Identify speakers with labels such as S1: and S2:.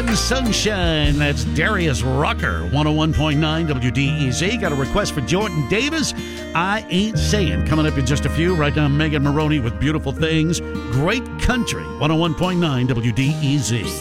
S1: Morning Sunshine. That's Darius Rucker, 101.9 WDEZ. Got a request for Jordan Davis. I Ain't Saying. Coming up in just a few. Right now, Megan Maroney with Beautiful Things. Great Country, 101.9 WDEZ.